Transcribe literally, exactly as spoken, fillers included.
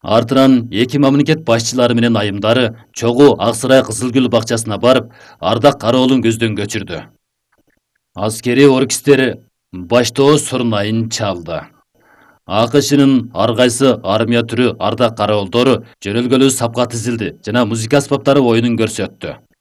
Артынан эки мамлекет башчылары менен айымдары чогуу Ак сарай Кызыл Гүл бакчасына барып, Ардак Кароолун көздөн көчүрдү. Аскери оркестр баштоо сурнайын чалды. АКШнын ар кайсы армия түрү Ардак Кароолдору жөнөлгөлүү сапка тизилди жана музыка аспаптары оюнун көрсөттү.